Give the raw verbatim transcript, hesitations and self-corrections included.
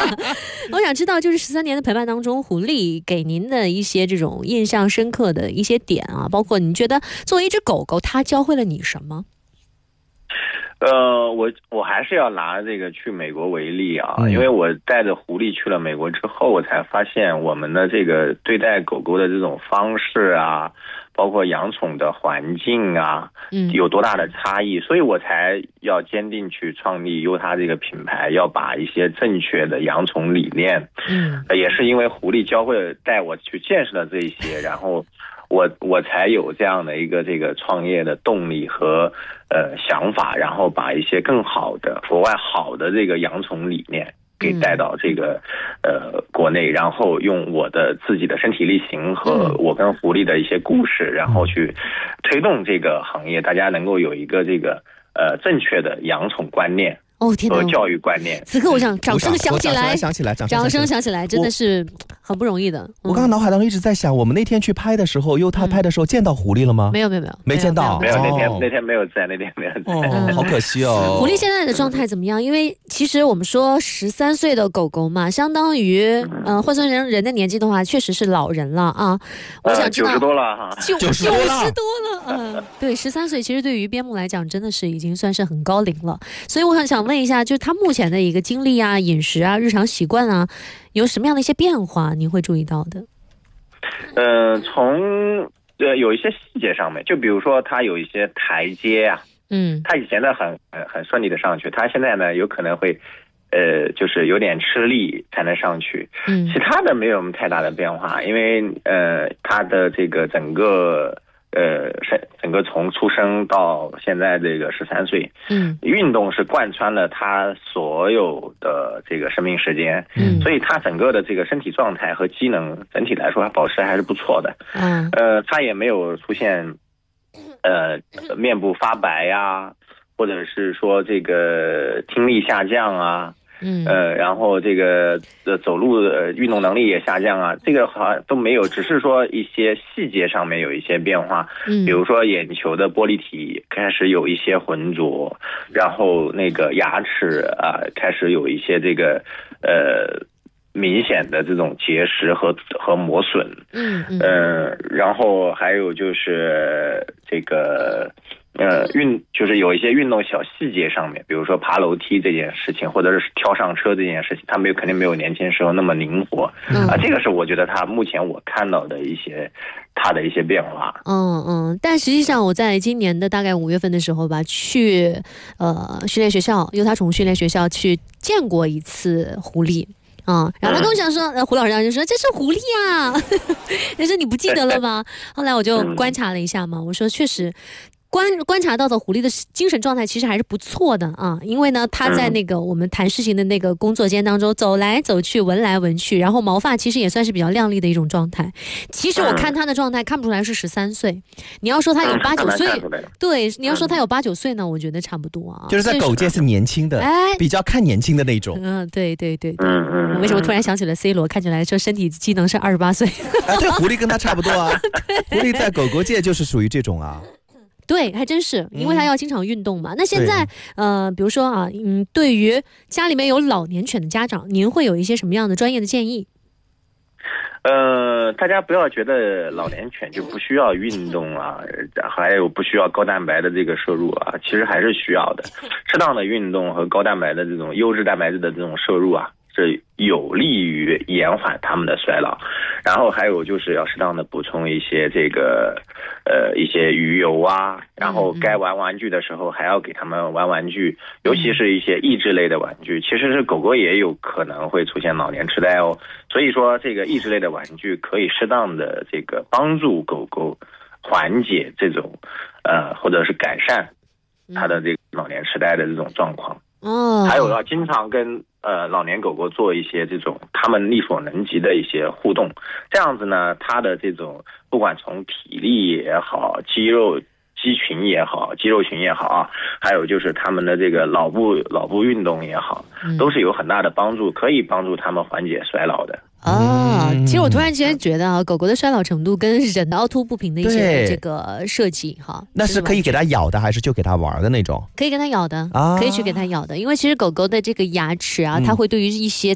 我想知道，就是十三年的陪伴当中，狐狸给您的一些这种印象深刻的一些点啊，包括你觉得作为一只狗狗，它教会了你什么？ 呃，我我还是要拿这个去美国为例啊，嗯、因为我带着狐狸去了美国之后，我才发现我们的这个对待狗狗的这种方式啊，包括养宠的环境啊，嗯，有多大的差异，所以我才要坚定去创立优它这个品牌，要把一些正确的养宠理念，嗯，也是因为狐狸教会带我去见识了这些，然后。我我才有这样的一个这个创业的动力和呃想法，然后把一些更好的国外好的这个养宠理念给带到这个、嗯、呃国内，然后用我的自己的身体力行和我跟狐狸的一些故事，然后去推动这个行业，大家能够有一个这个呃正确的养宠观念。 哦天哪！ 和教育观念， 此刻我想掌声响起来， 响起来，掌声响起来，真的是很不容易的。 我刚刚脑海当中一直在想，我们那天去拍的时候，优他拍的时候见到狐狸了吗？ 没有，没有，没有， 没见到， 没有，那天那天没有在，那天没有在， 哦，好可惜哦。 狐狸现在的状态怎么样？因为其实我们说十三岁的狗狗嘛，相当于嗯换算成人的年纪的话，确实是老人了啊。我想知道九十多了哈， 九九十多了，嗯，对，十三岁其实对于边牧来讲，真的是已经算是很高龄了。所以我很想问一下，就是他目前的一个经历啊、饮食啊、日常习惯啊，有什么样的一些变化你会注意到的？ 呃，从呃有一些细节上面，就比如说他有一些台阶啊，嗯，他以前呢很很很顺利的上去，他现在呢有可能会呃就是有点吃力才能上去，嗯，其他的没有什么太大的变化，因为呃他的这个整个。呃，整个从出生到现在这个十三岁，嗯，运动是贯穿了他所有的这个生命时间，嗯，所以他整个的这个身体状态和机能整体来说，保持还是不错的，嗯，呃，他也没有出现，呃，面部发白呀，或者是说这个听力下降啊。嗯，呃，然后这个呃走路呃运动能力也下降啊，这个好像都没有，只是说一些细节上面有一些变化，嗯，比如说眼球的玻璃体开始有一些浑浊，然后那个牙齿啊、呃、开始有一些这个呃明显的这种结石和和磨损，嗯嗯、呃，然后还有就是这个。呃，运就是有一些运动小细节上面，比如说爬楼梯这件事情，或者是跳上车这件事情，他没有肯定没有年轻时候那么灵活，嗯、啊，这个是我觉得他目前我看到的一些他的一些变化。 嗯嗯，但实际上我在今年的大概五月份的时候吧，去呃训练学校，优他宠物训练学校去见过一次狐狸。嗯，然后他跟我讲说，呃，胡老师就说这是狐狸啊，但是你不记得了吗？后来我就观察了一下嘛，我说确实。观观察到的狐狸的精神状态其实还是不错的啊，因为呢，它在那个我们谈事情的那个工作间当中走来走去，闻来闻去，然后毛发其实也算是比较亮丽的一种状态。其实我看它的状态看不出来是十三岁，你要说它有八九岁，对，你要说它有八九岁呢，我觉得差不多啊。 就是在狗界是年轻的，哎，比较看年轻的那种。 嗯，对对对对。我为什么突然想起了 C 罗？看起来说身体机能是二十八岁。 哎，对，狐狸跟它差不多啊。狐狸在狗狗界就是属于这种啊。 对，还真是，因为他要经常运动嘛。嗯、那现在，呃，比如说啊，嗯，对于家里面有老年犬的家长，您会有一些什么样的专业的建议？ 呃，大家不要觉得老年犬就不需要运动啊，还有不需要高蛋白的这个摄入啊，其实还是需要的。适当的运动和高蛋白的这种优质蛋白质的这种摄入啊，是有利于延缓他们的衰老。然后还有就是要适当的补充一些这个呃一些鱼油啊，然后该玩玩具的时候还要给他们玩玩具，尤其是一些益智类的玩具，其实是狗狗也有可能会出现老年痴呆哦。所以说这个益智类的玩具可以适当的这个帮助狗狗缓解这种呃或者是改善它的这个老年痴呆的这种状况。哦，还有要经常跟呃老年狗狗做一些这种他们力所能及的一些互动，这样子呢，它的这种不管从体力也好，肌肉肌群也好，肌肉群也好啊，还有就是他们的这个脑部脑部运动也好，都是有很大的帮助，可以帮助他们缓解衰老的。 哦，其实我突然之间觉得啊，狗狗的衰老程度跟人的凹凸不平的一些这个设计哈， 那是可以给它咬的，还是就给它玩的那种？ 可以给它咬的，啊、可以去给它咬的，因为其实狗狗的这个牙齿啊，嗯、它会对于一些